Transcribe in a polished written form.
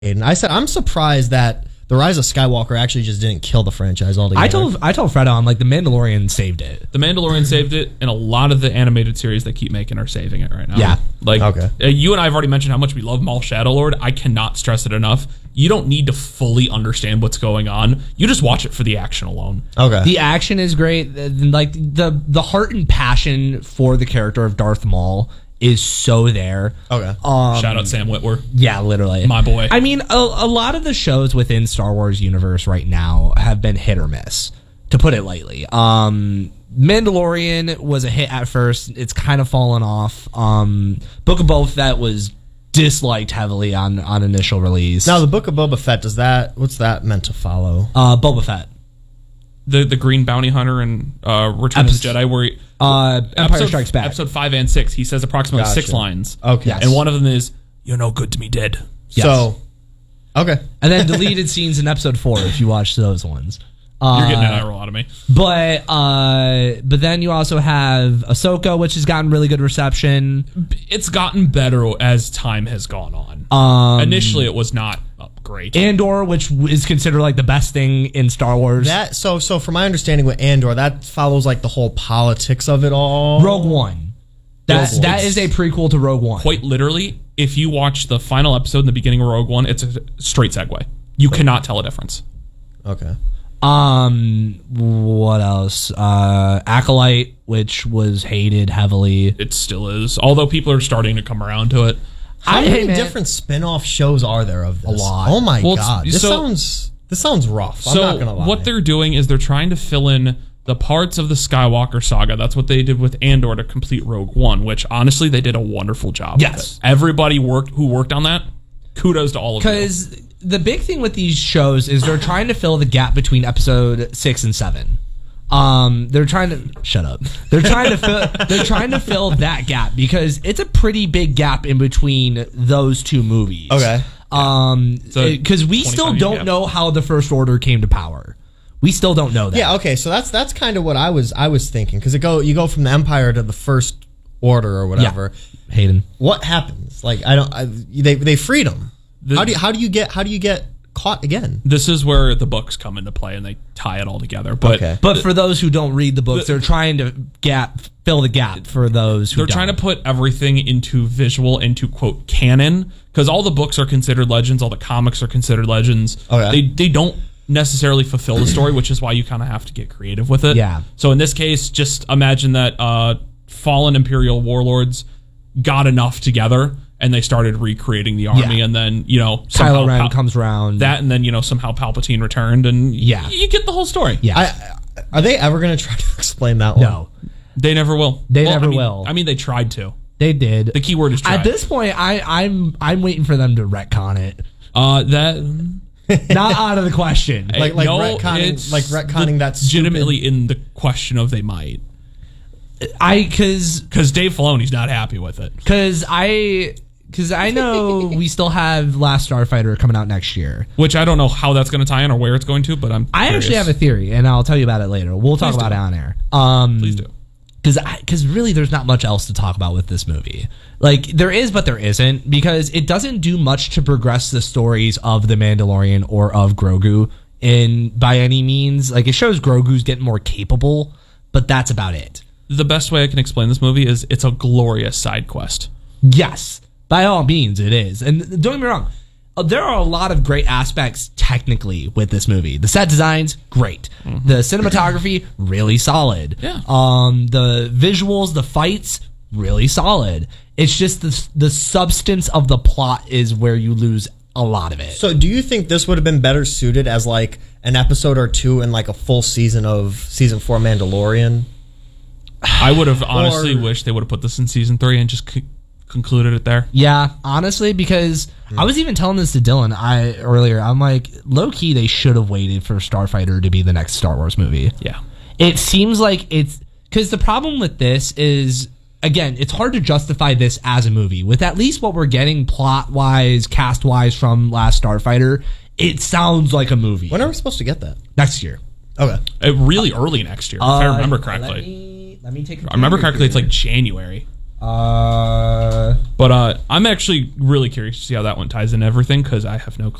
And I said I'm surprised that The Rise of Skywalker actually just didn't kill the franchise altogether. I told Fredo, I'm like, The Mandalorian saved it. The Mandalorian saved it, and a lot of the animated series they keep making are saving it right now. Yeah. Like, Okay. You and I have already mentioned how much we love Maul Shadowlord. I cannot stress it enough. You don't need to fully understand what's going on. You just watch it for the action alone. Okay. The action is great. Like the heart and passion for the character of Darth Maul is so there. Okay. Shout out Sam Witwer. Yeah, literally. My boy. I mean, a lot of the shows within Star Wars universe right now have been hit or miss, to put it lightly. Mandalorian was a hit at first. It's kind of fallen off. Book of Boba Fett was disliked heavily on initial release. Now the Book of Boba Fett, what's that meant to follow? Boba Fett. The Green Bounty Hunter and Return of the Jedi, where he, Empire Strikes Back. Episode 5 and 6, he says approximately Gotcha. 6 lines. Okay. Yes. And one of them is, "You're no good to me, dead." Yes. So, okay. And then deleted scenes in episode 4 if you watch those ones. You're getting an eye roll out of me. But then you also have Ahsoka, which has gotten really good reception. It's gotten better as time has gone on. Initially, it was not great. Andor, which is considered like the best thing in Star Wars. So from my understanding with Andor, that follows like the whole politics of it all. Rogue One. That is a prequel to Rogue One. Quite literally, if you watch the final episode in the beginning of Rogue One, it's a straight segue. You cannot tell a difference. Okay. What else? Acolyte, which was hated heavily. It still is, although people are starting to come around to it. How many different spin-off shows are there of this? A lot. Oh my Well, god. This sounds rough. I'm not gonna lie. What they're doing is they're trying to fill in the parts of the Skywalker saga. That's what they did with Andor to complete Rogue One, which honestly they did a wonderful job. Yes. With it. Everybody who worked on that, kudos to all of you. Because the big thing with these shows is they're trying to fill the gap between episode 6 and 7. They're trying to shut up. They're trying to fill that gap because it's a pretty big gap in between those two movies. Okay. Because we still don't know how the First Order came to power. We still don't know that. Yeah, okay. So that's kind of what I was thinking, because you go from the Empire to the First Order or whatever. Yeah. Hayden. What happens? Like they freed him. How do you get caught again? This is where the books come into play and they tie it all together. But Okay. But for those who don't read the books, they're trying to fill the gap for those who they're don't. trying to put everything into visual, into quote canon, because all the books are considered legends, all the comics are considered legends. Okay. They don't necessarily fulfill the story, which is why you kind of have to get creative with it. Yeah. So in this case, just imagine that fallen Imperial warlords got enough together and they started recreating the army, Yeah. and then Kylo Ren comes around. that, and then somehow Palpatine returned, and Yeah. you get the whole story. Yeah. Are they ever going to try to explain that one? No. They never will. They never will. I mean, they tried to. They did. The key word is tried. At this point, I'm waiting for them to retcon it. Not out of the question. Like No, retconning, it's retconning that legitimately in the question of they might. Because Dave Filoni's not happy with it. Because I know we still have Last Starfighter coming out next year. Which I don't know how that's going to tie in or where it's going to, but I actually have a theory, and I'll tell you about it later. We'll talk about it on air. Please do. Because really, there's not much else to talk about with this movie. Like, there is, but there isn't, because it doesn't do much to progress the stories of the Mandalorian or of Grogu by any means. Like, it shows Grogu's getting more capable, but that's about it. The best way I can explain this movie is it's a glorious side quest. Yes, by all means, it is. And don't get me wrong, there are a lot of great aspects technically with this movie. The set designs, great. Mm-hmm. The cinematography, really solid. Yeah. The visuals, the fights, really solid. It's just the substance of the plot is where you lose a lot of it. So do you think this would have been better suited as like an episode or two in like a full season of season 4 Mandalorian? I would have honestly wished they would have put this in season 3 and just concluded it there. Yeah, honestly, because I was even telling this to Dylan earlier. I'm like, low key, they should have waited for Starfighter to be the next Star Wars movie. Yeah. It seems like it's because the problem with this is, again, it's hard to justify this as a movie. With at least what we're getting plot-wise, cast-wise from Last Starfighter, it sounds like a movie. When are we supposed to get that? Next year. Okay. Really early next year, if I remember correctly. Let me take. I remember correctly, it's like January. But I'm actually really curious to see how that one ties in everything because I have no clue.